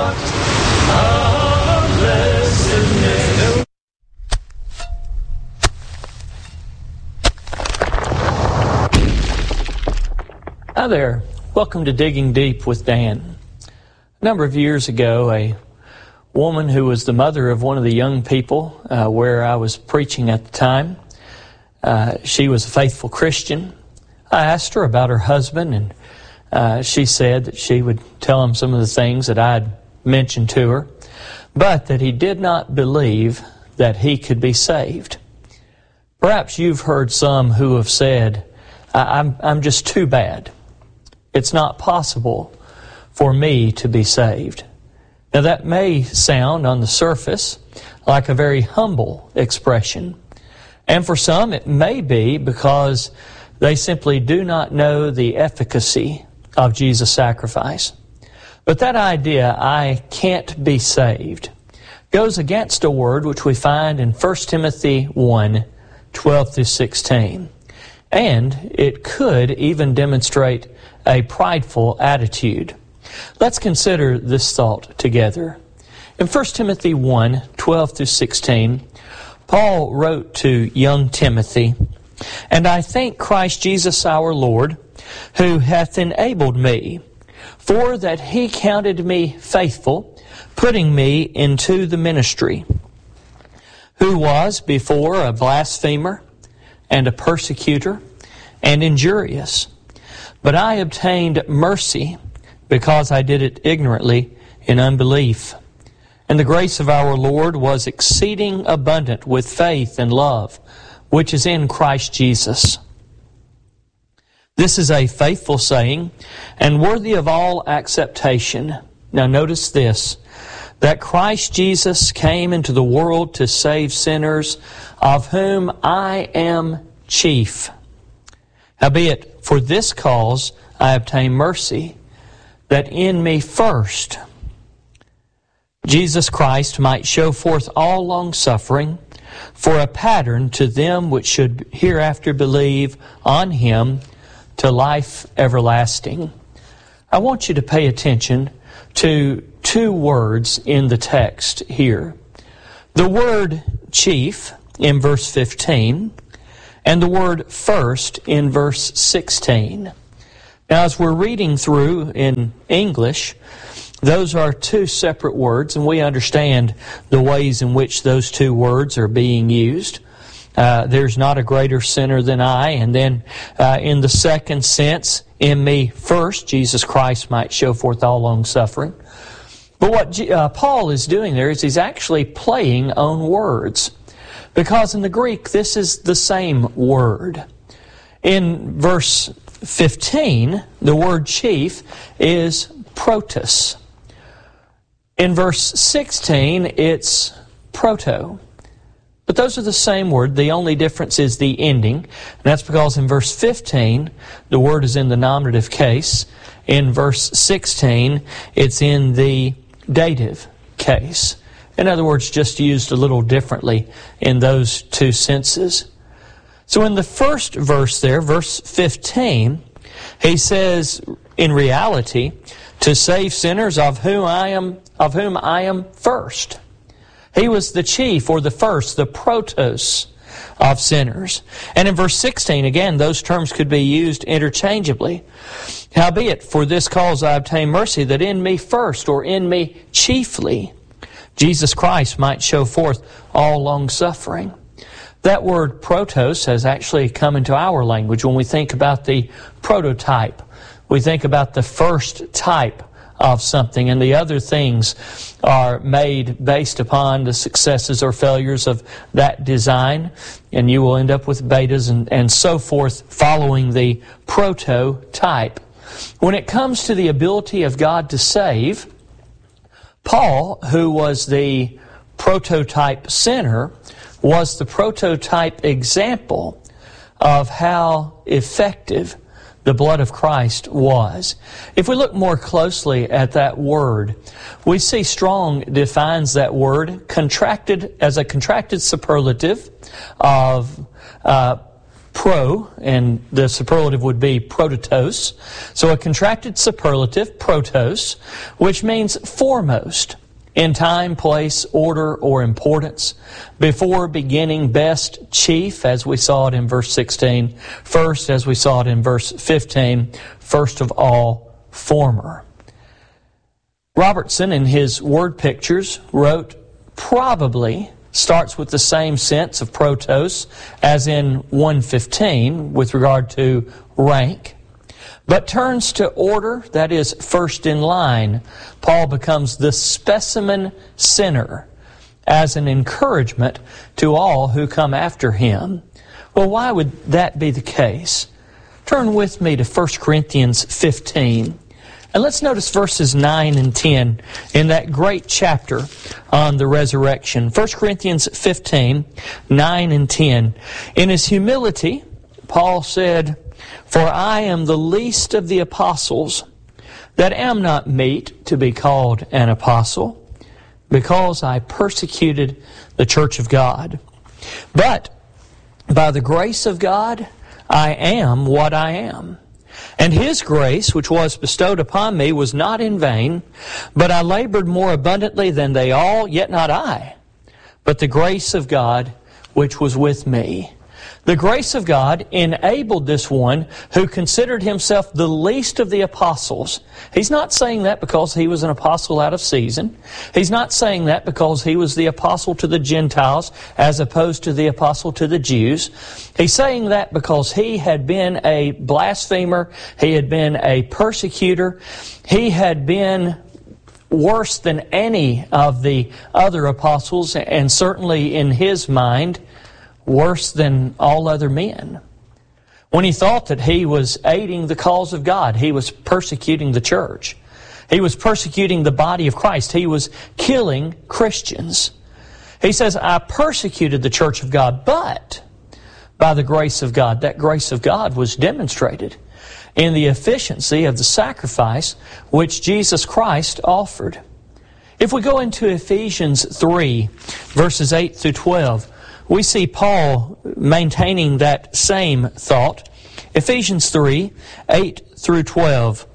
heart of blessedness. Hi there. Welcome to Digging Deep with Dan. A number of years ago, a woman who was the mother of one of the young people where I was preaching at the time, she was a faithful Christian. I asked her about her husband, and she said that she would tell him some of the things that I'd mentioned to her, but that he did not believe that he could be saved. Perhaps you've heard some who have said, I'm just too bad. It's not possible for me to be saved. Now that may sound on the surface like a very humble expression. And for some it may be because they simply do not know the efficacy of Jesus' sacrifice. But that idea, I can't be saved, goes against a word which we find in 1 Timothy 1, 12 through 16. And it could even demonstrate a prideful attitude. Let's consider this thought together. In 1 Timothy 1, 12 through 16, Paul wrote to young Timothy, "And I thank Christ Jesus our Lord, who hath enabled me, for that he counted me faithful, putting me into the ministry, who was before a blasphemer, and a persecutor, and injurious. But I obtained mercy, because I did it ignorantly in unbelief. And the grace of our Lord was exceeding abundant with faith and love, which is in Christ Jesus." This is a faithful saying, and worthy of all acceptation. Now notice this, that Christ Jesus came into the world to save sinners, of whom I am chief. Howbeit, for this cause I obtain mercy, that in me first Jesus Christ might show forth all longsuffering, for a pattern to them which should hereafter believe on Him to life everlasting. I want you to pay attention to two words in the text here. The word chief in verse 15, and the word first in verse 16. Now, as we're reading through in English, those are two separate words, and we understand the ways in which those two words are being used. There's not a greater sinner than I, and then in the second sense, in me first, Jesus Christ might show forth all long-suffering. But what Paul is doing there is he's actually playing on words, because in the Greek, this is the same word. In verse 15, the word chief is protos. In verse 16, it's proto. But those are the same word. The only difference is the ending. And that's because in verse 15, the word is in the nominative case. In verse 16, it's in the dative case. In other words, just used a little differently in those two senses. So in the first verse there, verse 15, he says, in reality, to save sinners of whom I am first. He was the chief, or the first, the protos of sinners. And in verse 16, again, those terms could be used interchangeably. Howbeit, for this cause I obtain mercy, that in me first, or in me chiefly, Jesus Christ might show forth all long-suffering. That word protos has actually come into our language when we think about the prototype. We think about the first type of something, and the other things are made based upon the successes or failures of that design, and you will end up with betas and so forth following the prototype. When it comes to the ability of God to save, Paul, who was the prototype sinner, was the prototype example of how effective the blood of Christ was. If we look more closely at that word, we see Strong defines that word contracted as a contracted superlative of pro, and the superlative would be prototos. So a contracted superlative, protos, which means foremost in time, place, order, or importance. Before, beginning, best, chief, as we saw it in verse 16. First, as we saw it in verse 15. First of all, former. Robertson, in his word pictures, wrote, probably starts with the same sense of protos as in 115 with regard to rank, but turns to order, that is, first in line. Paul becomes the specimen sinner as an encouragement to all who come after him. Well, why would that be the case? Turn with me to 1 Corinthians 15. And let's notice verses 9 and 10 in that great chapter on the resurrection. 1 Corinthians 15, 9 and 10. In his humility, Paul said, "For I am the least of the apostles, that am not meet to be called an apostle, because I persecuted the church of God. But by the grace of God, I am what I am. And His grace, which was bestowed upon me, was not in vain, but I labored more abundantly than they all, yet not I, but the grace of God which was with me." The grace of God enabled this one who considered himself the least of the apostles. He's not saying that because he was an apostle out of season. He's not saying that because he was the apostle to the Gentiles as opposed to the apostle to the Jews. He's saying that because he had been a blasphemer, he had been a persecutor, he had been worse than any of the other apostles, and certainly in his mind, worse than all other men. When he thought that he was aiding the cause of God, he was persecuting the church. He was persecuting the body of Christ. He was killing Christians. He says, I persecuted the church of God, but by the grace of God. That grace of God was demonstrated in the efficiency of the sacrifice which Jesus Christ offered. If we go into Ephesians 3, verses 8 through 12, we see Paul maintaining that same thought. Ephesians 3, 8 through 12.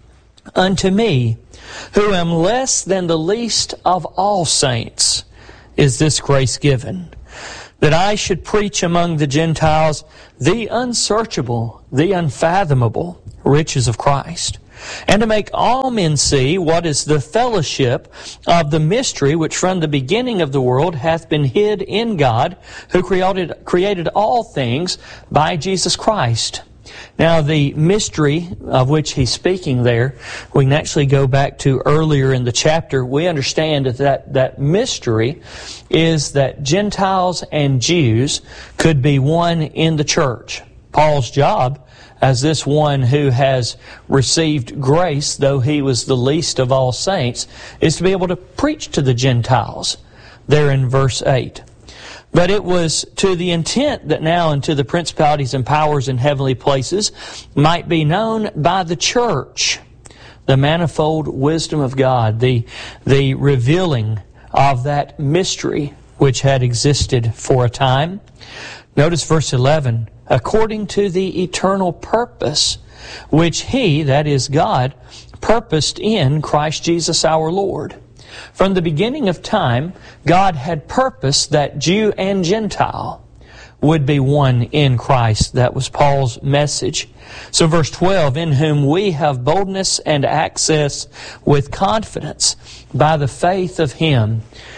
"Unto me, who am less than the least of all saints, is this grace given, that I should preach among the Gentiles the unsearchable, the unfathomable riches of Christ, and to make all men see what is the fellowship of the mystery which from the beginning of the world hath been hid in God, who created all things by Jesus Christ." Now, the mystery of which he's speaking there, we can actually go back to earlier in the chapter. We understand that mystery is that Gentiles and Jews could be one in the church. Paul's job, as this one who has received grace, though he was the least of all saints, is to be able to preach to the Gentiles, there in verse 8. But it was to the intent that now unto the principalities and powers in heavenly places might be known by the church the manifold wisdom of God, the revealing of that mystery which had existed for a time. Notice verse 11. "According to the eternal purpose, which He," that is God, "purposed in Christ Jesus our Lord." From the beginning of time, God had purposed that Jew and Gentile would be one in Christ. That was Paul's message. So verse 12, "In whom we have boldness and access with confidence by the faith of Him."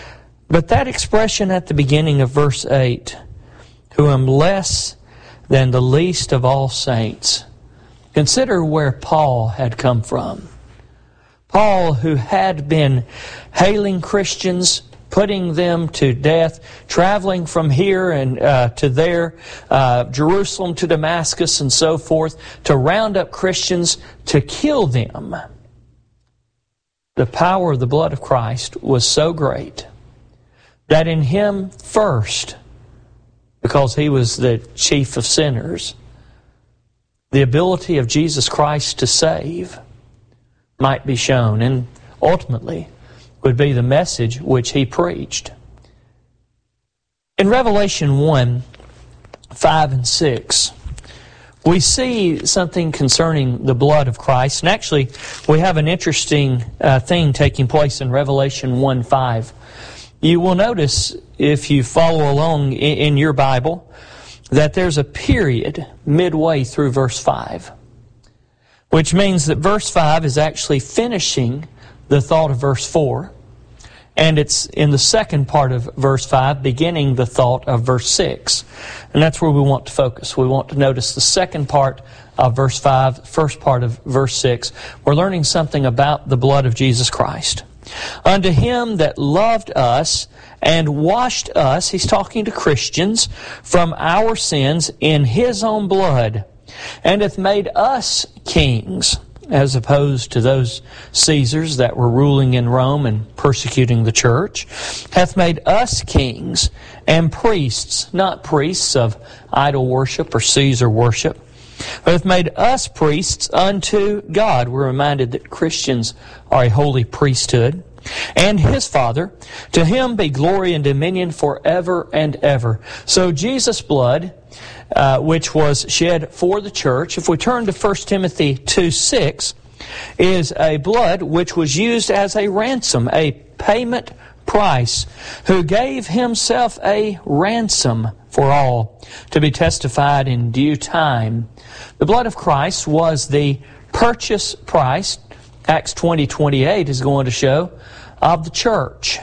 But that expression at the beginning of verse 8, "who am less than the least of all saints." Consider where Paul had come from. Paul, who had been hailing Christians, putting them to death, traveling from here and to there, Jerusalem to Damascus and so forth, to round up Christians, to kill them. The power of the blood of Christ was so great that in Him first, because He was the chief of sinners, the ability of Jesus Christ to save might be shown, and ultimately would be the message which He preached. In Revelation 1, 5 and 6, we see something concerning the blood of Christ. And actually, we have an interesting thing taking place in Revelation 1:5. You will notice, if you follow along in your Bible, that there's a period midway through verse 5, which means that verse 5 is actually finishing the thought of verse 4, and it's in the second part of verse 5 beginning the thought of verse 6. And that's where we want to focus. We want to notice the second part of verse 5, first part of verse 6. We're learning something about the blood of Jesus Christ. Unto Him that loved us and washed us, he's talking to Christians, from our sins in His own blood, and hath made us kings, as opposed to those Caesars that were ruling in Rome and persecuting the church, hath made us kings and priests, not priests of idol worship or Caesar worship, but hath made us priests unto God. We're reminded that Christians are a holy priesthood. And His Father, to Him be glory and dominion forever and ever. So Jesus' blood, which was shed for the church, if we turn to 1 Timothy 2:6, is a blood which was used as a ransom, a payment price, who gave Himself a ransom for all, to be testified in due time. The blood of Christ was the purchase price, Acts 20:28 is going to show, of the church.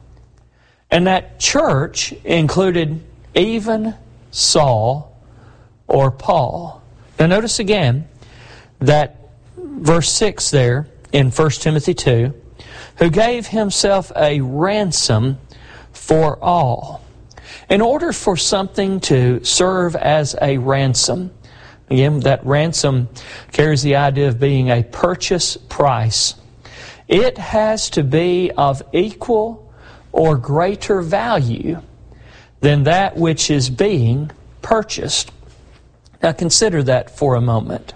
And that church included even Saul or Paul. Now notice again that verse 6 there in 1 Timothy 2, who gave Himself a ransom for all. In order for something to serve as a ransom, again, that ransom carries the idea of being a purchase price. It has to be of equal or greater value than that which is being purchased. Now consider that for a moment.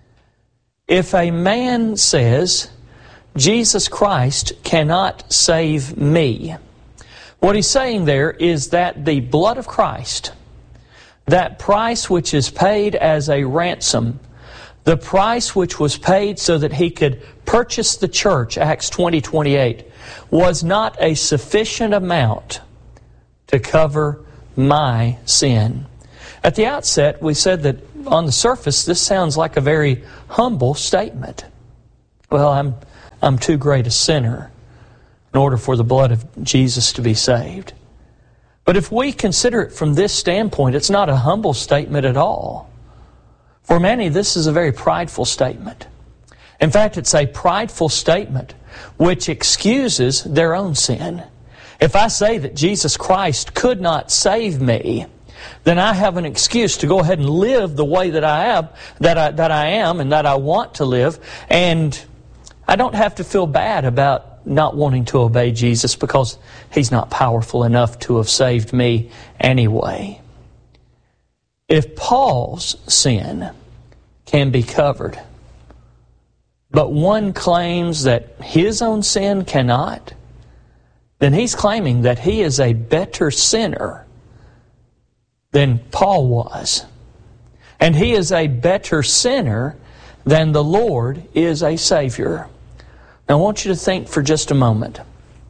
If a man says, Jesus Christ cannot save me, what he's saying there is that the blood of Christ, that price which is paid as a ransom, the price which was paid so that He could purchase the church, Acts 20:28, was not a sufficient amount to cover my sin. At the outset, we said that on the surface, this sounds like a very humble statement. Well, I'm too great a sinner in order for the blood of Jesus to be saved. But if we consider it from this standpoint, it's not a humble statement at all. For many, this is a very prideful statement. In fact, it's a prideful statement which excuses their own sin. If I say that Jesus Christ could not save me, then I have an excuse to go ahead and live the way that I am and that I want to live, and I don't have to feel bad about not wanting to obey Jesus because He's not powerful enough to have saved me anyway. If Paul's sin can be covered, but one claims that his own sin cannot, then he's claiming that he is a better sinner than Paul was. And he is a better sinner than the Lord is a Savior. Now I want you to think for just a moment.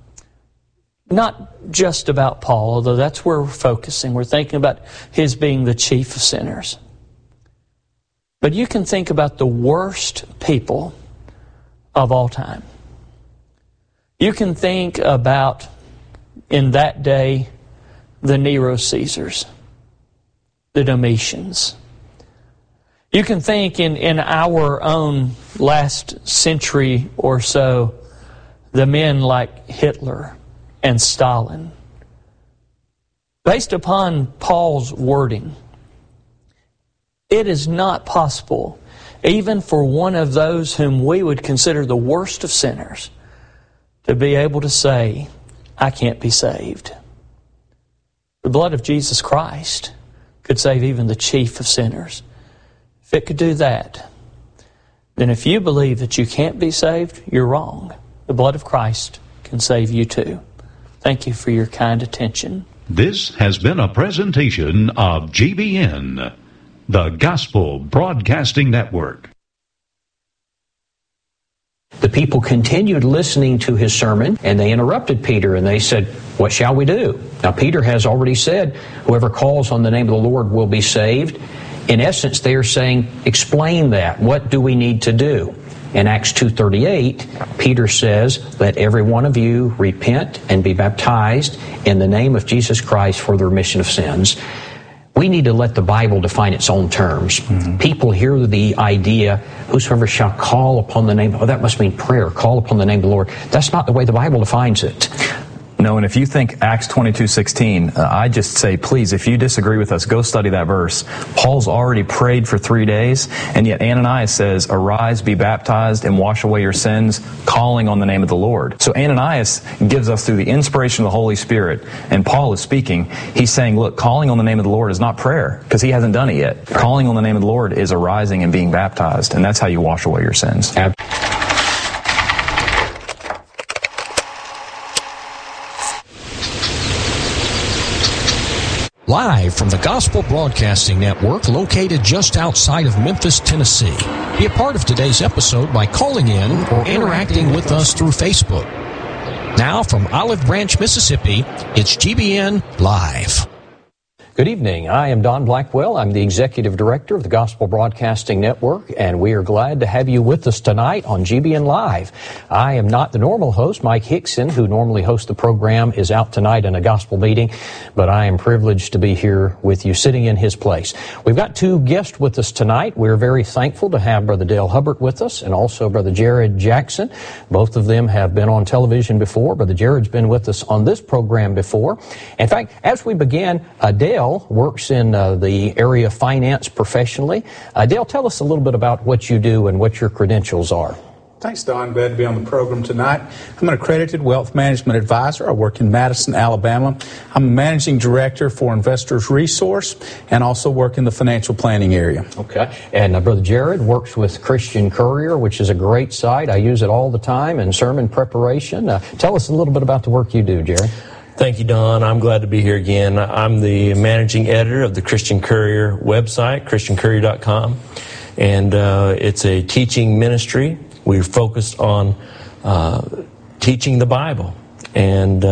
Not just about Paul, although that's where we're focusing. We're thinking about his being the chief of sinners. But you can think about the worst people of all time. You can think about, in that day, the Nero Caesars, the Domitians. You can think in our own last century or so, the men like Hitler and Stalin. Based upon Paul's wording, it is not possible, even for one of those whom we would consider the worst of sinners, to be able to say, I can't be saved. The blood of Jesus Christ could save even the chief of sinners. If it could do that, then if you believe that you can't be saved, you're wrong. The blood of Christ can save you too. Thank you for your kind attention. This has been a presentation of GBN. the Gospel Broadcasting Network. The people continued listening to his sermon, and they interrupted Peter, and they said, "What shall we do?" Now, Peter has already said, whoever calls on the name of the Lord will be saved. In essence, they are saying, explain that. What do we need to do? In Acts 2:38, Peter says, "Let every one of you repent and be baptized in the name of Jesus Christ for the remission of sins." We need to let the Bible define its own terms. People hear the idea, whosoever shall call upon the name, that must mean prayer, call upon the name of the Lord. That's not the way the Bible defines it. No, and if you think Acts 22:16, I just say, please, if you disagree with us, go study that verse. Paul's already prayed for 3 days, and yet Ananias says, "Arise, be baptized, and wash away your sins, calling on the name of the Lord." So Ananias gives us through the inspiration of the Holy Spirit, and Paul is speaking. He's saying, look, calling on the name of the Lord is not prayer, because he hasn't done it yet. Calling on the name of the Lord is arising and being baptized, and that's how you wash away your sins. Live from the Gospel Broadcasting Network, located just outside of Memphis, Tennessee. Be a part of today's episode by calling in or interacting with us through Facebook. Now from Olive Branch, Mississippi, it's GBN Live. Good evening. I am Don Blackwell. I'm the Executive Director of the Gospel Broadcasting Network, and we are glad to have you with us tonight on GBN Live. I am not the normal host. Mike Hickson, who normally hosts the program, is out tonight in a gospel meeting, but I am privileged to be here with you, sitting in his place. We've got two guests with us tonight. We're very thankful to have Brother Dale Hubbard with us and also Brother Jared Jackson. Both of them have been on television before. Brother Jared's been with us on this program before. In fact, as we began, Dale works in the area of finance professionally. Dale, tell us a little bit about what you do and what your credentials are. Thanks, Don. Glad to be on the program tonight. I'm an accredited wealth management advisor. I work in Madison, Alabama. I'm a managing director for Investors Resource and also work in the financial planning area. Okay. And Brother Jared works with Christian Courier, which is a great site. I use it all the time in sermon preparation. Tell us a little bit about the work you do, Jared. Thank you, Don. I'm glad to be here again. I'm the managing editor of the Christian Courier website, ChristianCourier.com, and it's a teaching ministry. We're focused on teaching the Bible, and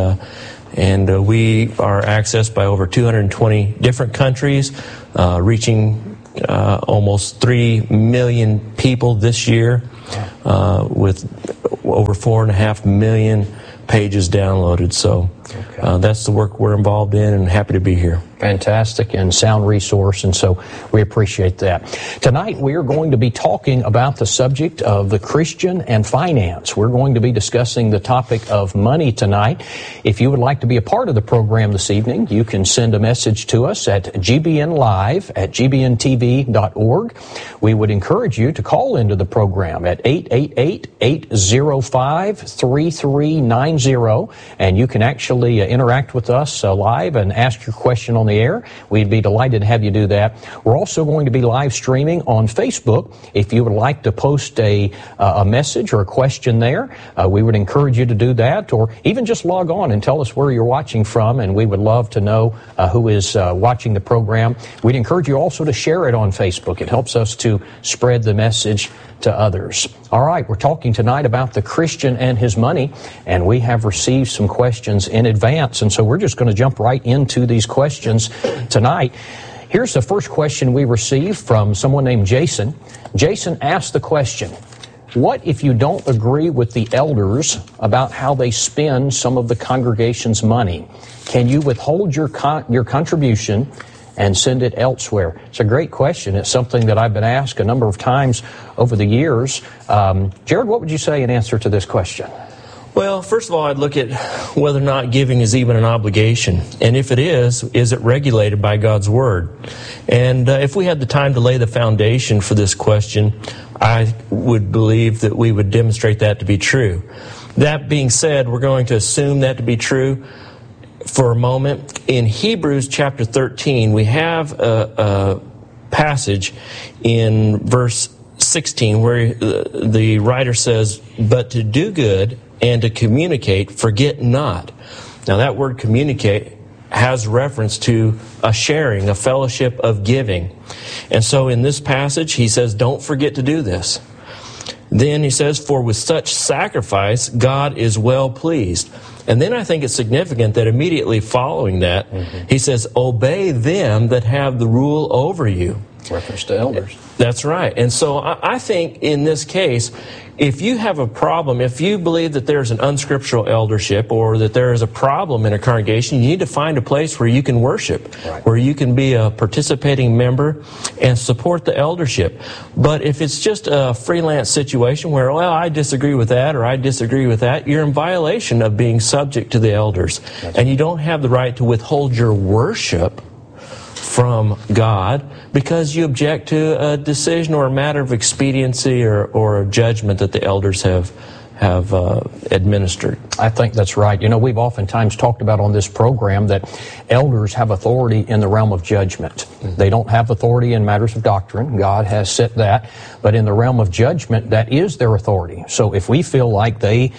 we are accessed by over 220 different countries, reaching almost 3 million people this year, with over 4.5 million pages downloaded. So that's the work we're involved in, and happy to be here. Fantastic and sound resource, and so we appreciate that. Tonight we are going to be talking about the subject of the Christian and finance. We're going to be discussing the topic of money tonight. If you would like to be a part of the program this evening, you can send a message to us at gbnlive@gbntv.org. We would encourage you to call into the program at 888-805-3390, and you can actually interact with us live and ask your question on the air. We'd be delighted to have you do that. We're also going to be live streaming on Facebook. If you would like to post a message or a question there, we would encourage you to do that, or even just log on and tell us where you're watching from, and we would love to know who is watching the program. We'd encourage you also to share it on Facebook. It helps us to spread the message to others. All right, we're talking tonight about the Christian and his money, and we have received some questions in advance, and so we're just going to jump right into these questions tonight. Here's the first question we received from someone named Jason. Jason asked the question, what if you don't agree with the elders about how they spend some of the congregation's money? Can you withhold your contribution and send it elsewhere? It's a great question. It's something that I've been asked a number of times over the years. Jared, what would you say in answer to this question? Well, first of all, I'd look at whether or not giving is even an obligation. And if it is it regulated by God's Word? And if we had the time to lay the foundation for this question, I would believe that we would demonstrate that to be true. That being said, we're going to assume that to be true for a moment. In Hebrews chapter 13, we have a passage in verse 16 where the writer says, "But to do good and to communicate, forget not." Now that word communicate has reference to a sharing, a fellowship of giving. And so in this passage, he says, don't forget to do this. Then he says, for with such sacrifice, God is well pleased. And then I think it's significant that immediately following that, he says, obey them that have the rule over you. Reference to elders. That's right. And so I think in this case, if you have a problem, if you believe that there's an unscriptural eldership or that there is a problem in a congregation, you need to find a place where you can worship, where you can be a participating member and support the eldership. But if it's just a freelance situation where, well, I disagree with that or I disagree with that, you're in violation of being subject to the elders. And you don't have the right to withhold your worship from God because you object to a decision or a matter of expediency or a judgment that the elders have administered. I think that's right. You know, we've oftentimes talked about on this program that elders have authority in the realm of judgment. They don't have authority in matters of doctrine. God has set that. But in the realm of judgment, that is their authority. So if we feel like they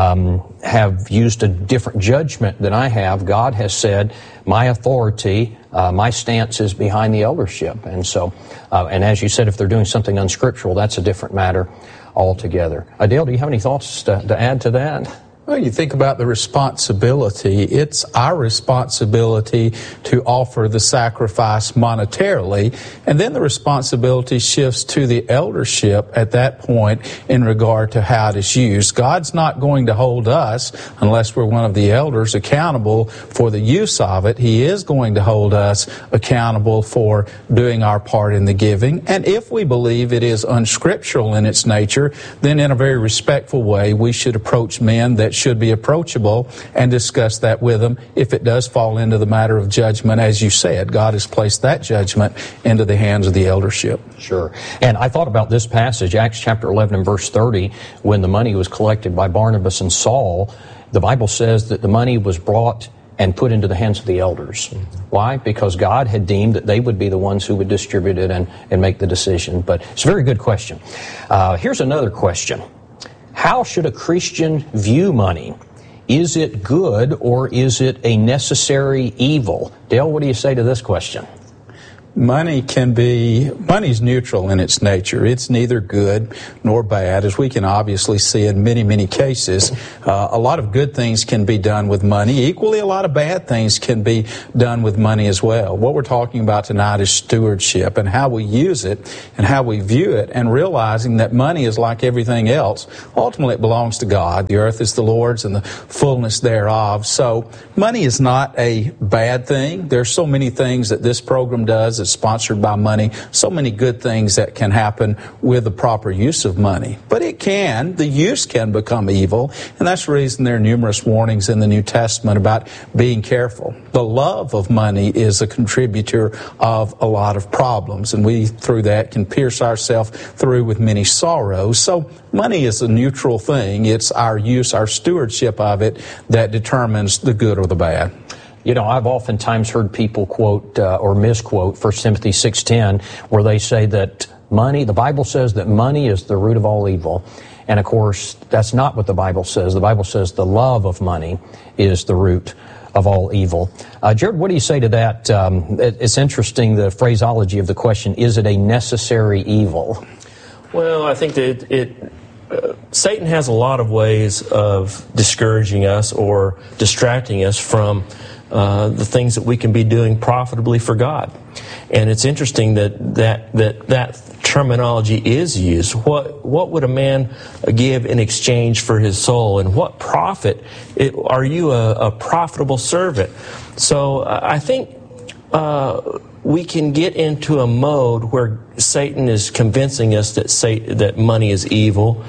have used a different judgment than I have, God has said, my authority, my stance is behind the eldership. And so, and as you said, if they're doing something unscriptural, that's a different matter altogether. Dale, do you have any thoughts to add to that? Well, you think about the responsibility. It's our responsibility to offer the sacrifice monetarily, and then the responsibility shifts to the eldership at that point in regard to how it is used. God's not going to hold us, unless we're one of the elders, accountable for the use of it. He is going to hold us accountable for doing our part in the giving. And if we believe it is unscriptural in its nature, then in a very respectful way, we should approach men that should be approachable and discuss that with them if it does fall into the matter of judgment. As you said, God has placed that judgment into the hands of the eldership. Sure. And I thought about this passage, Acts chapter 11 and verse 30, when the money was collected by Barnabas and Saul. The Bible says that the money was brought and put into the hands of the elders. Why? Because God had deemed that they would be the ones who would distribute it and make the decision. But it's a very good question. Here's another question. How should a Christian view money? Is it good or is it a necessary evil? Dale, what do you say to this question? Money's neutral in its nature. It's neither good nor bad, as we can obviously see in many, many cases. A lot of good things can be done with money. Equally, a lot of bad things can be done with money as well. What we're talking about tonight is stewardship and how we use it and how we view it, and realizing that money is like everything else. Ultimately, it belongs to God. The earth is the Lord's and the fullness thereof. So money is not a bad thing. There's so many things that this program does. It's sponsored by money. So many good things that can happen with the proper use of money. But the use can become evil. And that's the reason there are numerous warnings in the New Testament about being careful. The love of money is a contributor of a lot of problems. And we, through that, can pierce ourselves through with many sorrows. So money is a neutral thing. It's our use, our stewardship of it that determines the good or the bad. You know, I've oftentimes heard people quote or misquote 1 Timothy 6:10, where they say that the Bible says that money is the root of all evil. And of course, that's not what the Bible says. The Bible says the love of money is the root of all evil. Jared, what do you say to that? It's interesting, the phraseology of the question, is it a necessary evil? Well, I think that Satan has a lot of ways of discouraging us or distracting us from the things that we can be doing profitably for God. And it's interesting that terminology is used. What would a man give in exchange for his soul? And what profit? Are you a profitable servant? So I think we can get into a mode where Satan is convincing us that money is evil,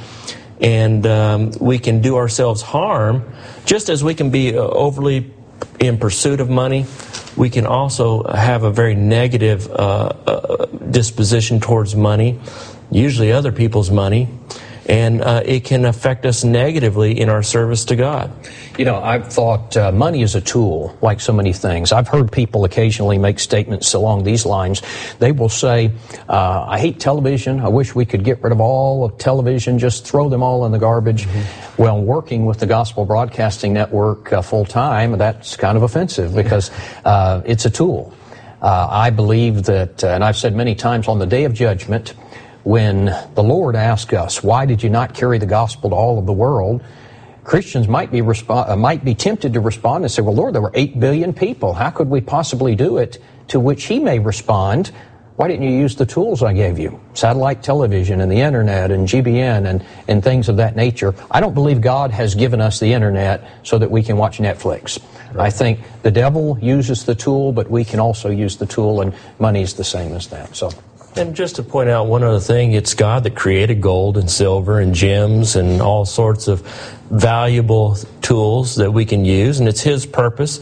and we can do ourselves harm, just as we can be overly in pursuit of money. We can also have a very negative disposition towards money, usually other people's money. and it can affect us negatively in our service to God. You know, I've thought money is a tool, like so many things. I've heard people occasionally make statements along these lines. They will say, I hate television. I wish we could get rid of all of television, just throw them all in the garbage. Mm-hmm. Well, working with the Gospel Broadcasting Network full time, that's kind of offensive because it's a tool. I believe that, and I've said many times, on the day of judgment, when the Lord asks us, why did you not carry the gospel to all of the world? Christians might be tempted to respond and say, well, Lord, there were 8 billion people. How could we possibly do it? To which he may respond, why didn't you use the tools I gave you? Satellite television and the internet and GBN and things of that nature. I don't believe God has given us the internet so that we can watch Netflix. Right. I think the devil uses the tool, but we can also use the tool, and money's the same as that. So. And just to point out one other thing, it's God that created gold and silver and gems and all sorts of valuable tools that we can use, and it's His purpose.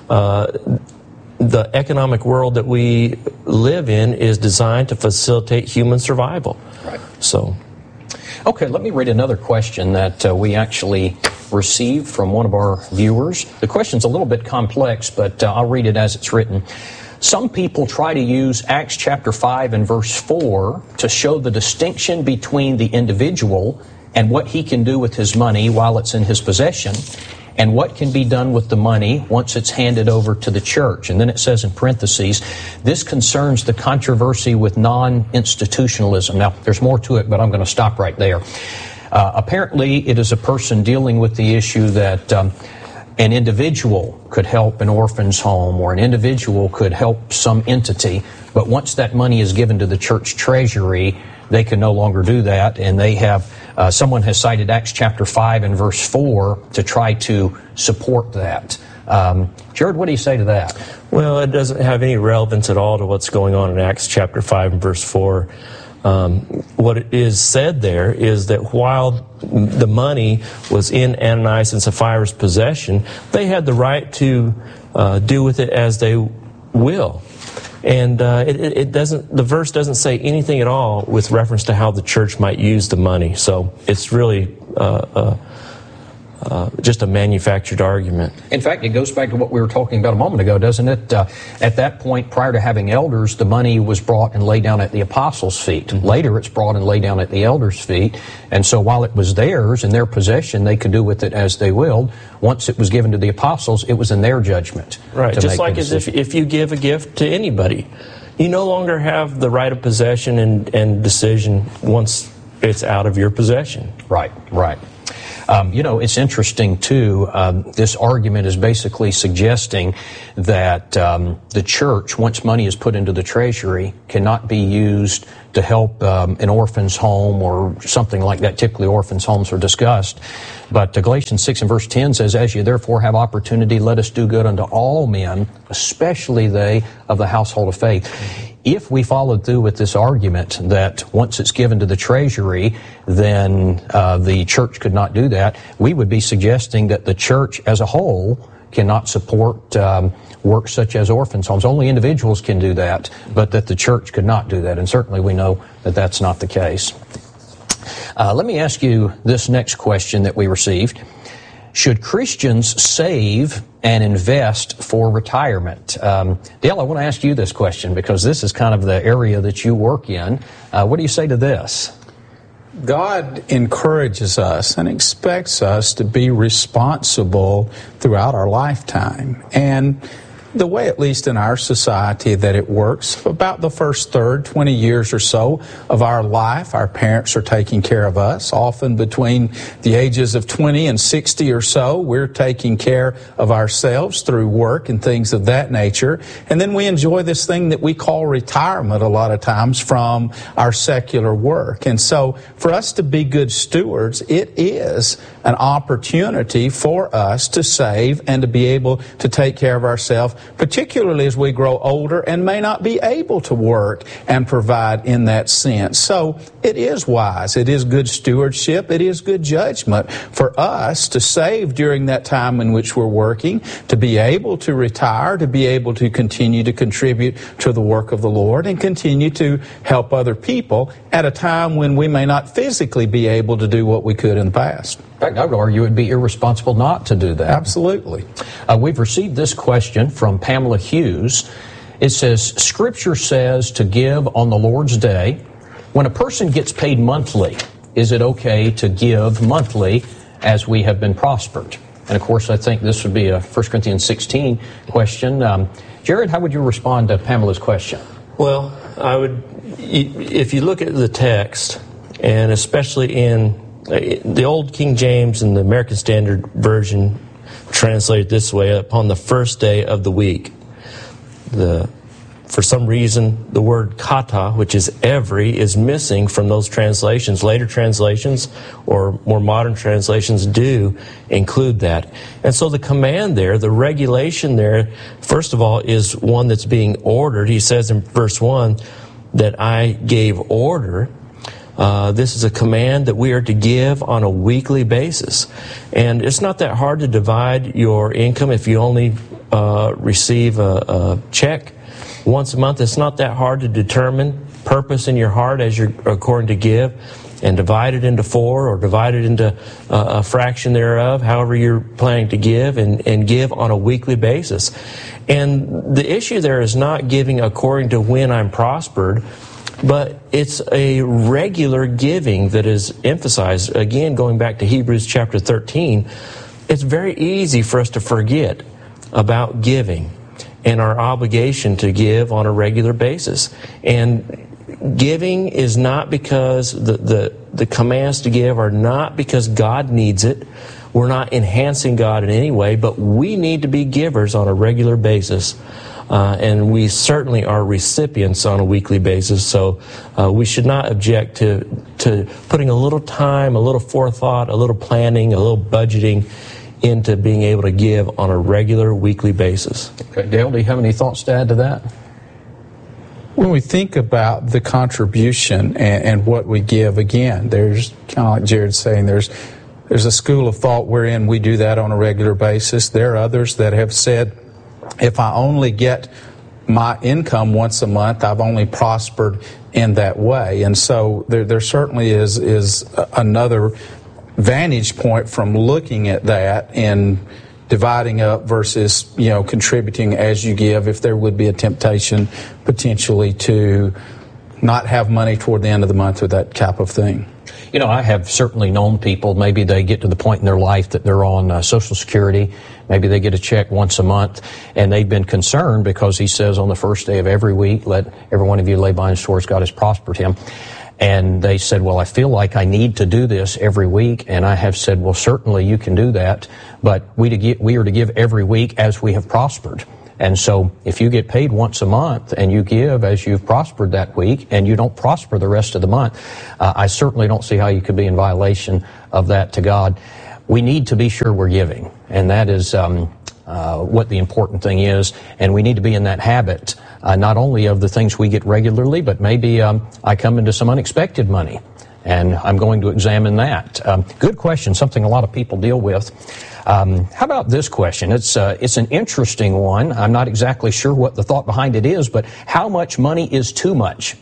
The economic world that we live in is designed to facilitate human survival. Right. So, okay, let me read another question that we actually received from one of our viewers. The question's a little bit complex, but I'll read it as it's written. Some people try to use Acts chapter 5 and verse 4 to show the distinction between the individual and what he can do with his money while it's in his possession, and what can be done with the money once it's handed over to the church. And then it says in parentheses, this concerns the controversy with non-institutionalism. Now, there's more to it, but I'm going to stop right there. Apparently, it is a person dealing with the issue that an individual could help an orphan's home, or an individual could help some entity, but once that money is given to the church treasury, they can no longer do that, and they have, someone has cited Acts chapter 5 and verse 4 to try to support that. Jared, what do you say to that? Well, it doesn't have any relevance at all to what's going on in Acts chapter 5 and verse 4. What is said there is that while the money was in Ananias and Sapphira's possession, they had the right to do with it as they will. And it doesn't. The verse doesn't say anything at all with reference to how the church might use the money. So it's really just a manufactured argument. In fact, it goes back to what we were talking about a moment ago, doesn't it? At that point, prior to having elders, the money was brought and laid down at the apostles' feet. Mm-hmm. Later, it's brought and laid down at the elders' feet. And so while it was theirs, in their possession, they could do with it as they willed. Once it was given to the apostles, it was in their judgment. Right, just like as if you give a gift to anybody. You no longer have the right of possession and decision once it's out of your possession. Right, right. You know, it's interesting, too, this argument is basically suggesting that the church, once money is put into the treasury, cannot be used to help an orphan's home or something like that. Typically, orphans' homes are discussed. But Galatians 6 and verse 10 says, as you therefore have opportunity, let us do good unto all men, especially they of the household of faith. If we followed through with this argument that once it's given to the treasury, then the church could not do that, we would be suggesting that the church as a whole cannot support work such as orphans' homes. Only individuals can do that, but that the church could not do that. And certainly we know that that's not the case. Let me ask you this next question that we received. Should Christians save and invest for retirement? Dale, I want to ask you this question because this is kind of the area that you work in. What do you say to this? God encourages us and expects us to be responsible throughout our lifetime. And the way, at least in our society, that it works, about the first 20 years or so of our life, our parents are taking care of us. Often between the ages of 20 and 60 or so, we're taking care of ourselves through work and things of that nature. And then we enjoy this thing that we call retirement a lot of times from our secular work. And so for us to be good stewards, it is an opportunity for us to save and to be able to take care of ourselves, particularly as we grow older and may not be able to work and provide in that sense. So it is wise. It is good stewardship. It is good judgment for us to save during that time in which we're working, to be able to retire, to be able to continue to contribute to the work of the Lord and continue to help other people at a time when we may not physically be able to do what we could in the past. In fact, I would argue it would be irresponsible not to do that. Absolutely. We've received this question from Pamela Hughes. It says, Scripture says to give on the Lord's Day. When a person gets paid monthly, is it okay to give monthly as we have been prospered? And of course, I think this would be a 1 Corinthians 16 question. Jared, how would you respond to Pamela's question? Well, I would, if you look at the text, and especially in the old King James and the American Standard Version translated this way, upon the first day of the week. For some reason, the word kata, which is every, is missing from those translations. Later translations, or more modern translations, do include that. And so the command there, the regulation there, first of all, is one that's being ordered. He says in verse 1 that I gave order. This is a command that we are to give on a weekly basis. And it's not that hard to divide your income if you only receive a check once a month. It's not that hard to determine purpose in your heart as you're according to give and divide it into 4 or divide it into a fraction thereof, however you're planning to give, and give on a weekly basis. And the issue there is not giving according to when I'm prospered, but it's a regular giving that is emphasized. Again, going back to Hebrews chapter 13, it's very easy for us to forget about giving and our obligation to give on a regular basis. And giving is not because the commands to give are not because God needs it. We're not enhancing God in any way, but we need to be givers on a regular basis. And we certainly are recipients on a weekly basis. So we should not object to putting a little time, a little forethought, a little planning, a little budgeting into being able to give on a regular weekly basis. Okay, Dale, do you have any thoughts to add to that? When we think about the contribution and what we give, again, there's kind of like Jared's saying, there's a school of thought wherein we do that on a regular basis. There are others that have said, if I only get my income once a month, I've only prospered in that way. And so there certainly is another vantage point from looking at that and dividing up versus, contributing as you give, if there would be a temptation potentially to not have money toward the end of the month or that type of thing. I have certainly known people, maybe they get to the point in their life that they're on Social Security, maybe they get a check once a month, and they've been concerned because he says on the first day of every week, let every one of you lay by in store as God has prospered him. And they said, well, I feel like I need to do this every week. And I have said, well, certainly you can do that, but we are to give every week as we have prospered. And so if you get paid once a month and you give as you've prospered that week and you don't prosper the rest of the month, I certainly don't see how you could be in violation of that to God. We need to be sure we're giving, and that is what the important thing is. And we need to be in that habit, not only of the things we get regularly, but maybe I come into some unexpected money, and I'm going to examine that. Good question, something a lot of people deal with. How about this question? It's an interesting one. I'm not exactly sure what the thought behind it is, but how much money is too much?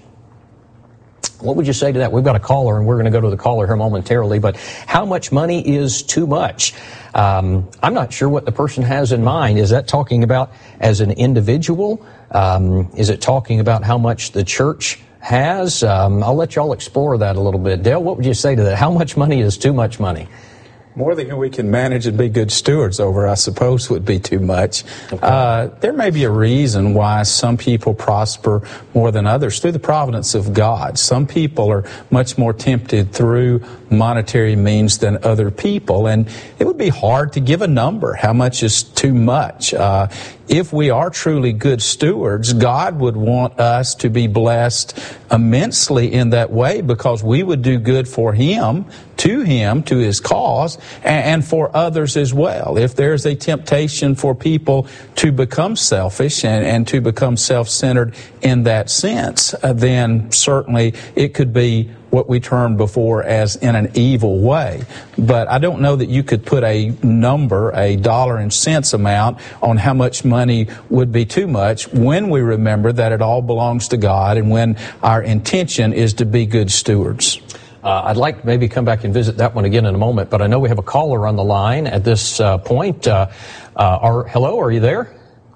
What would you say to that? We've got a caller, and we're going to go to the caller here momentarily, but how much money is too much? I'm not sure what the person has in mind. Is that talking about as an individual? Is it talking about how much the church has? I'll let y'all explore that a little bit. Dale, what would you say to that? How much money is too much money? More than we can manage and be good stewards over, I suppose, would be too much. Okay. There may be a reason why some people prosper more than others through the providence of God. Some people are much more tempted through monetary means than other people, and it would be hard to give a number. How much is too much? If we are truly good stewards, God would want us to be blessed immensely in that way, because we would do good for Him to him, to his cause, and for others as well. If there's a temptation for people to become selfish and to become self-centered in that sense, then certainly it could be what we termed before as in an evil way. But I don't know that you could put a number, a dollar and cents amount on how much money would be too much when we remember that it all belongs to God and when our intention is to be good stewards. I'd like to maybe come back and visit that one again in a moment, but I know we have a caller on the line at this point. Hello, are you there?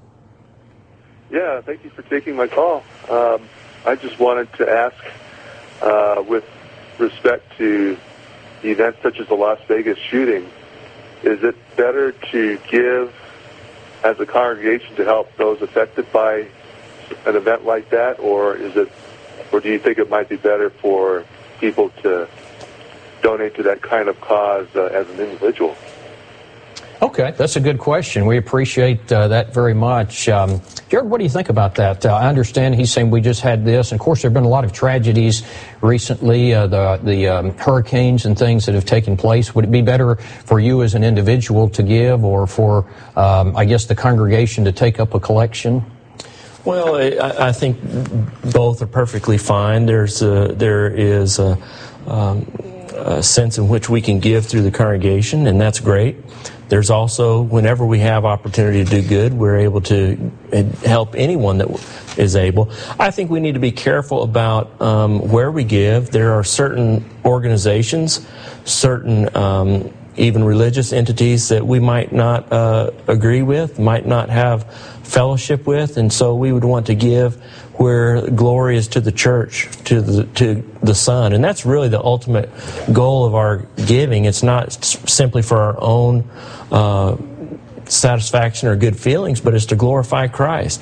Yeah, thank you for taking my call. I just wanted to ask, with respect to events such as the Las Vegas shooting, is it better to give as a congregation to help those affected by an event like that, or do you think it might be better for people to donate to that kind of cause as an individual? Okay, that's a good question. We appreciate that very much. Jared, what do you think about that? I understand he's saying we just had this, and of course there have been a lot of tragedies recently, the hurricanes and things that have taken place. Would it be better for you as an individual to give, or for, I guess, the congregation to take up a collection? Well, I think both are perfectly fine. There is a sense in which we can give through the congregation, and that's great. There's also, whenever we have opportunity to do good, we're able to help anyone that is able. I think we need to be careful about where we give. There are certain organizations, certain even religious entities that we might not agree with, might not have fellowship with, and so we would want to give where glory is to the church, to the Son. And that's really the ultimate goal of our giving. It's not simply for our own satisfaction or good feelings, but it's to glorify Christ.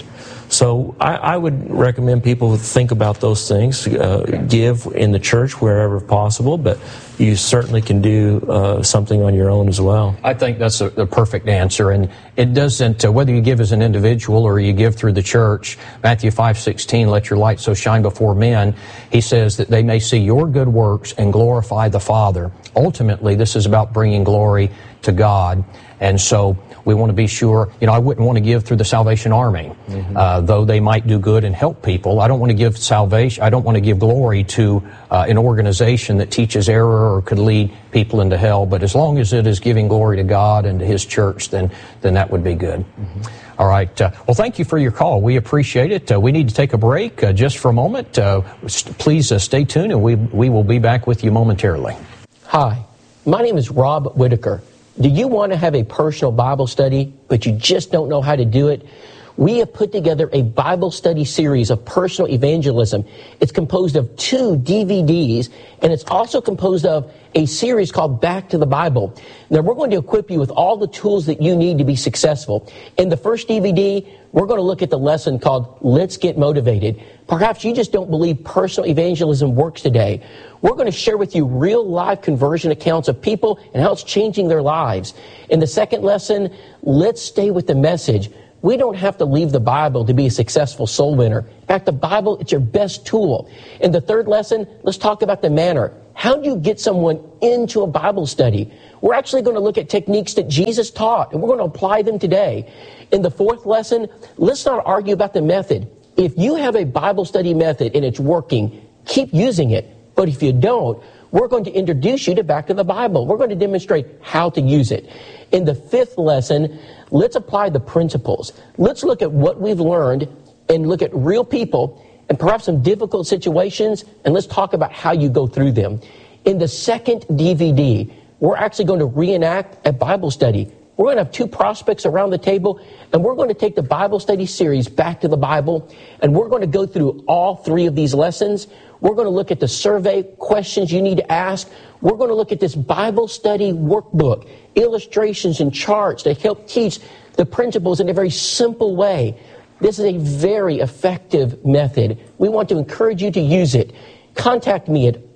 So I would recommend people think about those things, give in the church wherever possible, but you certainly can do something on your own as well. I think that's the perfect answer, and it doesn't, whether you give as an individual or you give through the church, Matthew 5:16, let your light so shine before men, he says that they may see your good works and glorify the Father. Ultimately, this is about bringing glory to God, and so we want to be sure, I wouldn't want to give through the Salvation Army, though they might do good and help people. I don't want to give salvation, I don't want to give glory to an organization that teaches error or could lead people into hell, but as long as it is giving glory to God and to His church, then that would be good. All right. Well, thank you for your call. We appreciate it. We need to take a break just for a moment. Please stay tuned, and we will be back with you momentarily. Hi, my name is Rob Whitaker. Do you want to have a personal Bible study, but you just don't know how to do it? We have put together a Bible study series of personal evangelism. It's composed of 2 DVDs, and it's also composed of a series called Back to the Bible. Now, we're going to equip you with all the tools that you need to be successful. In the first DVD, we're going to look at the lesson called Let's Get Motivated. Perhaps you just don't believe personal evangelism works today. We're going to share with you real live conversion accounts of people and how it's changing their lives. In the second lesson, let's stay with the message. We don't have to leave the Bible to be a successful soul winner. In fact, the Bible, it's your best tool. In the third lesson, let's talk about the manner. How do you get someone into a Bible study? We're actually going to look at techniques that Jesus taught, and we're going to apply them today. In the fourth lesson, let's not argue about the method. If you have a Bible study method and it's working, keep using it. But if you don't, we're going to introduce you to Back to the Bible. We're going to demonstrate how to use it. In the fifth lesson, let's apply the principles. Let's look at what we've learned and look at real people and perhaps some difficult situations, and let's talk about how you go through them. In the second DVD, we're actually going to reenact a Bible study. We're going to have 2 prospects around the table, and we're going to take the Bible study series Back to the Bible, and we're going to go through all 3 of these lessons. We're going to look at the survey questions you need to ask. We're going to look at this Bible study workbook, illustrations and charts that help teach the principles in a very simple way. This is a very effective method. We want to encourage you to use it. Contact me at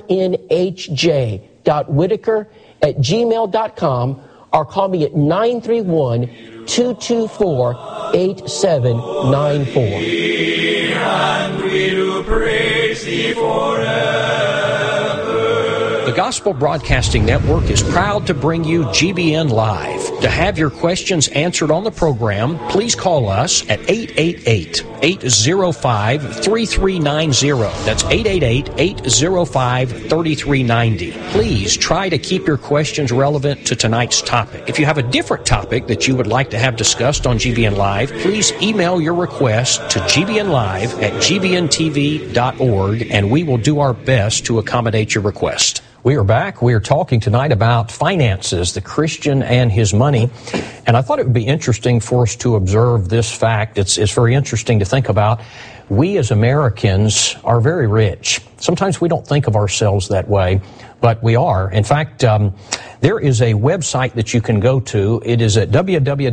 rnhj.whitaker@gmail.com or call me at 931-224-8794. And we do praise Thee forever. The Gospel Broadcasting Network is proud to bring you GBN Live. To have your questions answered on the program, please call us at 888-805-3390. That's 888-805-3390. Please try to keep your questions relevant to tonight's topic. If you have a different topic that you would like to have discussed on GBN Live, please email your request to gbnlive@gbntv.org, and we will do our best to accommodate your request. We are back. We are talking tonight about finances, the Christian and his money. And I thought it would be interesting for us to observe this fact. It's very interesting to think about. We as Americans are very rich. Sometimes we don't think of ourselves that way, but we are. In fact, there is a website that you can go to. It is at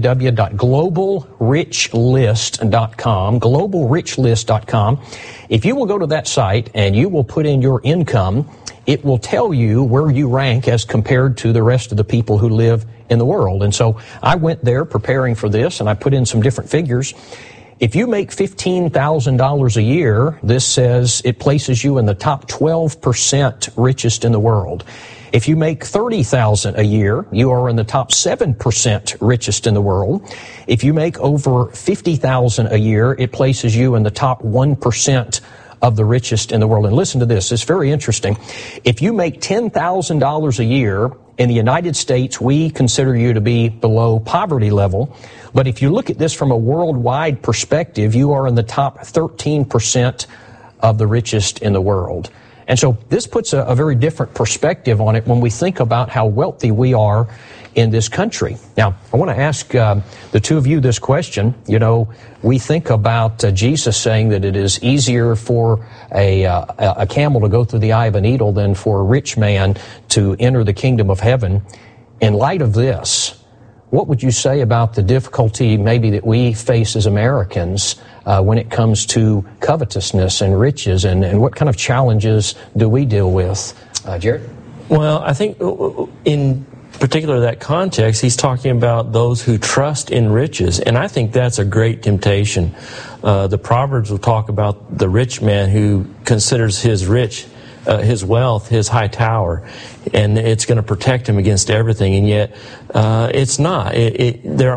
www.globalrichlist.com, globalrichlist.com. If you will go to that site and you will put in your income, it will tell you where you rank as compared to the rest of the people who live in the world. And so I went there preparing for this, and I put in some different figures. If you make $15,000 a year, this says it places you in the top 12% richest in the world. If you make $30,000 a year, you are in the top 7% richest in the world. If you make over $50,000 a year, it places you in the top 1% of the richest in the world. And listen to this, it's very interesting. If you make $10,000 a year in the United States, we consider you to be below poverty level. But if you look at this from a worldwide perspective, you are in the top 13% of the richest in the world. And so this puts a very different perspective on it when we think about how wealthy we are in this country. Now, I want to ask the two of you this question. You know, we think about Jesus saying that it is easier for a camel to go through the eye of a needle than for a rich man to enter the kingdom of heaven. In light of this, what would you say about the difficulty maybe that we face as Americans when it comes to covetousness and riches, and what kind of challenges do we deal with? Jared? Well, I think in particular that context, he's talking about those who trust in riches, and I think that's a great temptation. The Proverbs will talk about the rich man who considers his wealth, his high tower, and it's going to protect him against everything. And yet, it's not. There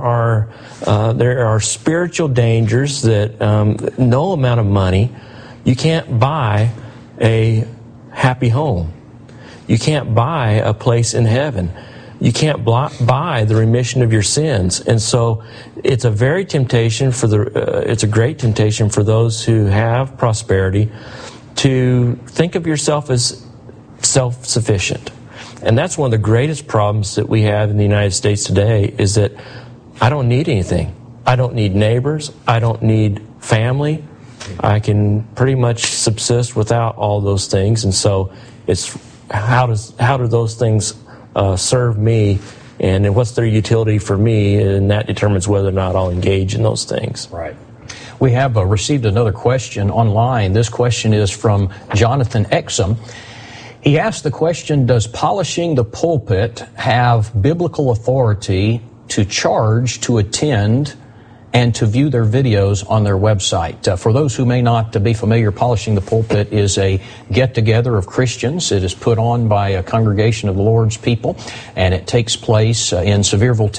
are spiritual dangers that no amount of money, you can't buy a happy home. You can't buy a place in heaven. You can't buy the remission of your sins. And so it's a very temptation it's a great temptation for those who have prosperity to think of yourself as self-sufficient. And that's one of the greatest problems that we have in the United States today, is that I don't need anything. I don't need neighbors. I don't need family. I can pretty much subsist without all those things. And so it's how do those things serve me, and what's their utility for me, and that determines whether or not I'll engage in those things. Right. We have received another question online. This question is from Jonathan Exum. He asked the question, does polishing the pulpit have biblical authority to charge to attend and to view their videos on their website? For those who may not be familiar, Polishing the Pulpit is a get-together of Christians. It is put on by a congregation of the Lord's people, and it takes place in Sevierville,